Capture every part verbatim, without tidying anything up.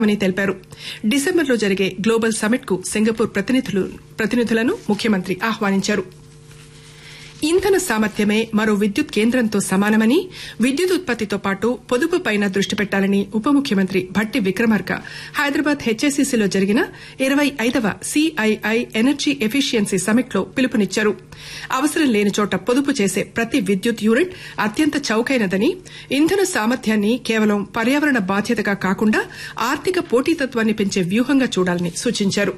అని తెలిపారు. డిసెంబర్లో జరిగే గ్లోబల్ సమ్మిట్ కు సింగపూర్ ప్రతినిధులను ముఖ్యమంత్రి ఆహ్వానించారు. ఇంధన సామర్థ్యమే మరో విద్యుత్ కేంద్రంతో సమానమని, విద్యుత్ ఉత్పత్తితో పాటు పొదుపుపైన దృష్టి పెట్టాలని ఉప ముఖ్యమంత్రి భట్టి విక్రమార్క హైదరాబాద్ హెచ్ఎస్సీసీలో జరిగిన ఇరవై ఐదవ సీఐఐ ఎనర్జీ ఎఫిషియన్సీ సమ్మిట్లో పిలుపునిచ్చారు. అవసరం లేని చోట పొదుపు చేసే ప్రతి విద్యుత్ యూనిట్ అత్యంత చౌకైనదని, ఇంధన సామర్థ్యాన్ని కేవలం పర్యావరణ బాధ్యతగా కాకుండా ఆర్థిక పోటీతత్వాన్ని పెంచే వ్యూహంగా చూడాలని సూచించారు.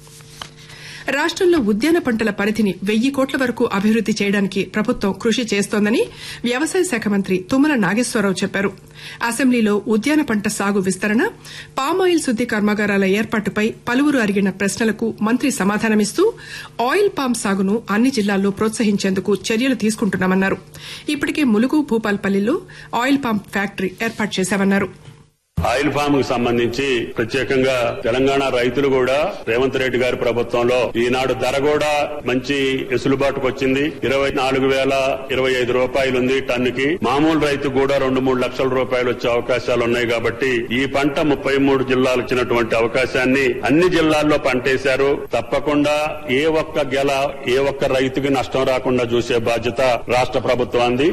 రాష్టంలో ఉద్యాన పంటల పరిధిని వెయ్యి కోట్ల వరకు అభివృద్ది చేయడానికి ప్రభుత్వం కృషి చేస్తోందని వ్యవసాయ శాఖ మంత్రి తుమ్మల నాగేశ్వరరావు చెప్పారు. అసెంబ్లీలో ఉద్యాన పంట సాగు విస్తరణ, పామాయిల్ శుద్ది కర్మాగారాల ఏర్పాటుపై పలువురు అడిగిన ప్రశ్నలకు మంత్రి సమాధానమిస్తూ ఆయిల్ పామ్ సాగును అన్ని జిల్లాల్లో ప్రోత్సహించేందుకు చర్యలు తీసుకుంటున్నామన్నారు. ఇప్పటికే ములుగు, భూపాల్పల్లిలో ఆయిల్ పామ్ ఫ్యాక్టరీ ఏర్పాటు చేశామన్నారు. ఆయిల్ ఫామ్ కు సంబంధించి ప్రత్యేకంగా తెలంగాణ రైతులు కూడా రేవంత్ రెడ్డి గారి ప్రభుత్వంలో ఈనాడు ధర కూడా మంచి వెసులుబాటుకు వచ్చింది. ఇరవై నాలుగు వేల ఇరవై ఐదు రూపాయలు ఉంది టన్నుకి. మామూలు రైతు కూడా రెండు మూడు లక్షల రూపాయలు వచ్చే అవకాశాలు ఉన్నాయి. కాబట్టి ఈ పంట ముప్పై మూడు జిల్లాలు ఇచ్చినటువంటి అవకాశాన్ని అన్ని జిల్లాల్లో పంటేశారు. తప్పకుండా ఏ ఒక్క గెల ఏ ఒక్క రైతుకి నష్టం రాకుండా చూసే బాధ్యత రాష్ట ప్రభుత్వానికి.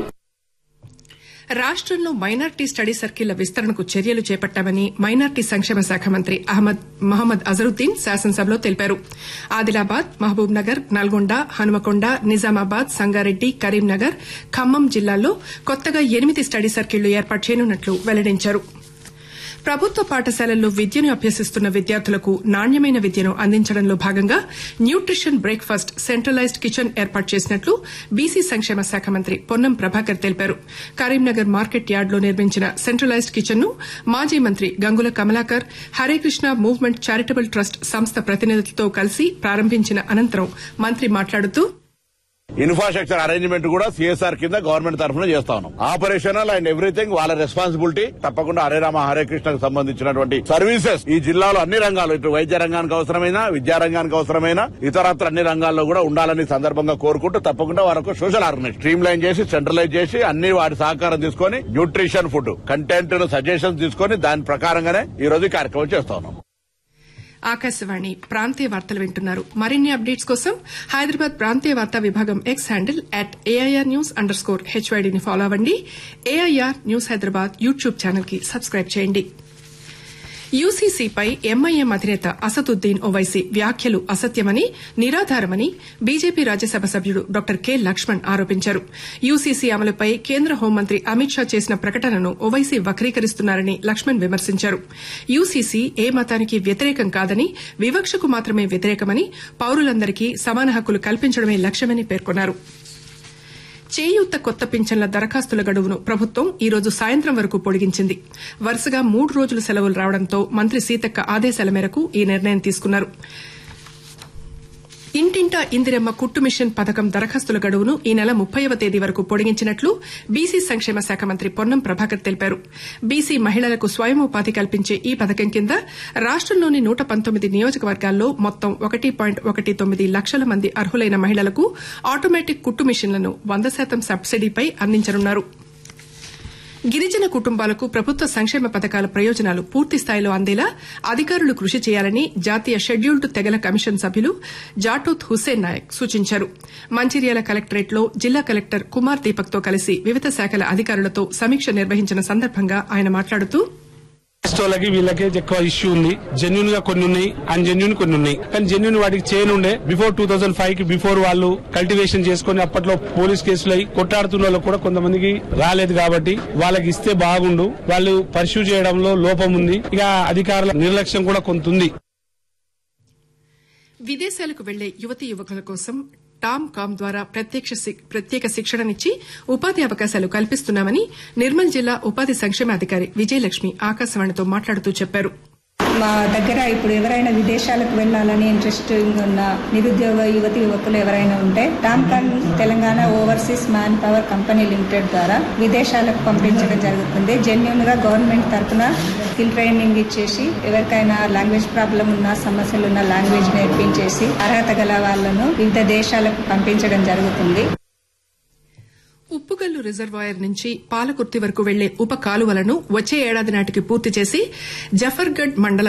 రాష్టంలో మైనార్టీ స్టడీ సర్కిళ్ల విస్తరణకు చర్యలు చేపట్టామని మైనార్టీ సంక్షేమ శాఖ మంత్రి మహమ్మద్ అజరుద్దీన్ శాసనసభలో తెలిపారు. ఆదిలాబాద్, మహబూబ్ నగర్, నల్గొండ, హనుమకొండ, నిజామాబాద్, సంగారెడ్డి, కరీంనగర్, ఖమ్మం జిల్లాల్లో కొత్తగా ఎనిమిది స్టడీ సర్కిళ్లు ఏర్పాటు చేయనున్నట్లు వెల్లడించారు. ప్రభుత్వ పాఠశాలల్లో విద్యను అభ్యసిస్తున్న విద్యార్థులకు నాణ్యమైన విద్యను అందించడంలో భాగంగా న్యూట్రిషన్ బ్రేక్ఫాస్ట్ సెంట్రలైజ్డ్ కిచెన్ ఏర్పాటు చేసినట్లు బీసీ సంక్షేమ శాఖ మంత్రి పొన్నం ప్రభాకర్ తెలిపారు. కరీంనగర్ మార్కెట్ యార్డులో నిర్మించిన సెంట్రలైజ్డ్ కిచెన్ ను మాజీ మంత్రి Gangula Kamalakar Hare Krishna movement charitable trust సంస్థ ప్రతినిధులతో కలిసి ప్రారంభించిన అనంతరం మంత్రి మాట్లాడుతూ ఇన్ఫ్రాస్ట్రక్చర్ అరేంజ్మెంట్ కూడా సిఎస్ఆర్ కింద గవర్నమెంట్ తరఫున చేస్తా ఉన్నాం. ఆపరేషనల్ అండ్ ఎవ్రీథింగ్ వాళ్ళ రెస్పాన్సిబిలిటీ. తప్పకుండా హరే రామ హరే కృష్ణకు సంబంధించినటువంటి సర్వీసెస్ ఈ జిల్లాలో అన్ని రంగాలు, ఇటు వైద్య రంగానికి అవసరమైన, విద్యా రంగానికి అవసరమైన, ఇతరత్ర అన్ని రంగాల్లో కూడా ఉండాలని సందర్భంగా కోరుకుంటూ తప్పకుండా వారికి సోషల్ ఆర్గనైజ్ స్ట్రీమ్ లైన్ చేసి సెంట్రలైజ్ చేసి అన్ని వాటి సహకారం తీసుకుని న్యూట్రిషన్ ఫుడ్ కంటెంట్ సజెషన్స్ తీసుకుని దాని ప్రకారంగానే ఈ రోజు కార్యక్రమం చేస్తా ఉన్నాం. ఆకాశవాణి ప్రాంతీయ వార్తలు వింటున్నారు. మరిన్ని అప్డేట్స్ కోసం హైదరాబాద్ ప్రాంతీయ వార్తా విభాగం X handle at AIR news under score హెచ్వైడీని follow అవ్వండి. AIR news Hyderabad YouTube channel కి సబ్స్క్రైబ్ చేయండి. యూసీసీపై ఎంఐఎం అధినేత అసదుద్దీన్ ఓవైసీ వ్యాఖ్యలు అసత్యమని, నిరాధారమని బీజేపీ రాజ్యసభ సభ్యుడు డాక్టర్ కె లక్ష్మణ్ ఆరోపించారు. యూసీసీ అమలుపై కేంద్ర హోంమంత్రి అమిత్ షా చేసిన ప్రకటనను ఓవైసీ వక్రీకరిస్తున్నారని లక్ష్మణ్ విమర్శించారు. యూసీసీ ఏ మతానికి వ్యతిరేకం కాదని, వివక్షకు మాత్రమే వ్యతిరేకమని, పౌరులందరికీ సమాన హక్కులు కల్పించడమే లక్ష్యమని పేర్కొన్నారు. చేయూత కొత్త పింఛన్ల దరఖాస్తుల గడువును ప్రభుత్వం ఈ రోజు సాయంత్రం వరకు పొడిగించింది. వరుసగా మూడు రోజులు సెలవులు రావడంతో మంత్రి సీతక్క ఆదేశాల మేరకు ఈ నిర్ణయం తీసుకున్నారు. ఇంటింటా ఇందిరమ్మ కుట్టు మిషన్ పథకం దరఖాస్తుల గడువును ఈ నెల ముప్పైవ తేదీ వరకు పొడిగించినట్లు బీసీ సంక్షేమ శాఖ మంత్రి పొన్నం ప్రభాకర్ తెలిపారు. బీసీ మహిళలకు స్వయం ఉపాధి కల్పించే ఈ పథకం కింద రాష్టంలోని నూట పంతొమ్మిది నియోజకవర్గాల్లో మొత్తం ఒకటి పాయింట్ ఒకటి తొమ్మిది లక్షల మంది అర్హులైన మహిళలకు ఆటోమేటిక్ కుట్టు మిషన్లను వంద శాతం సబ్సిడీపై అందించనున్నారు. గిరిజన కుటుంబాలకు ప్రభుత్వ సంక్షేమ పథకాల ప్రయోజనాలు పూర్తి స్థాయిలో అందేలా అధికారులు కృషి చేయాలని జాతీయ షెడ్యూల్డ్ తెగల కమిషన్ సభ్యులు జాటూత్ హుస్సేన్ నాయక్ సూచించారు. మంచిర్యాల కలెక్టరేట్లో జిల్లా కలెక్టర్ కుమార్ దీపక్ తో కలిసి వివిధ శాఖల అధికారులతో సమీక్ష నిర్వహించిన సందర్భంగా ఆయన మాట్లాడుతూ వాళ్ళకి వీళ్ళకి ఎక్కువ ఇష్యూ ఉంది. జెన్యున్ గా కొన్ని ఉన్నాయి, అన్జెన్యున్ కొన్ని ఉన్నాయి. కానీ జెన్యున్ వాటికి చేయనుండే బిఫోర్ టూ థౌసండ్ ఫైవ్ కి బిఫోర్ వాళ్ళు కల్టివేషన్ చేసుకుని అప్పట్లో పోలీస్ కేసులు అయి కొట్టాడుతున్న వాళ్ళు కూడా కొంతమందికి రాలేదు. కాబట్టి వాళ్ళకి ఇస్తే బాగుండు. వాళ్ళు పర్సూ చేయడంలో లోపం ఉంది. ఇక అధికారుల నిర్లక్ష్యం కూడా కొంత ఉంది. విదేశాలకు వెళ్లే యువతీ యువకుల కోసం టామ్ కామ్ ద్వారా ప్రత్యేక శిక్షణనిచ్చి ఉపాధి అవకాశాలు కల్పిస్తున్నామని నిర్మల్ జిల్లా ఉపాధి సంక్షేమాధికారి విజయలక్ష్మి ఆకాశవాణితో మాట్లాడుతూ చెప్పారు. మా దగ్గర ఇప్పుడు ఎవరైనా విదేశాలకు వెళ్లాలని ఇంట్రెస్టింగ్ ఉన్న నిరుద్యోగ యువతి యువకులు ఎవరైనా ఉంటే TOMCOM Telangana overseas man power company limited ద్వారా విదేశాలకు పంపించడం జరుగుతుంది. జెన్యున్ గా గవర్నమెంట్ తరఫున స్కిల్ ట్రైనింగ్ ఇచ్చేసి ఎవరికైనా లాంగ్వేజ్ ప్రాబ్లం ఉన్న సమస్యలు ఉన్న లాంగ్వేజ్ నేర్పించేసి అర్హత గల వాళ్లను వివిధ దేశాలకు పంపించడం జరుగుతుంది. ఉప్పుగల్లు రిజర్వాయర్ నుంచి పాలకుర్తి వరకు వెళ్లే ఉప కాలువలను వచ్చే ఏడాది నాటికి పూర్తి చేసి జఫర్గఢ్ మండల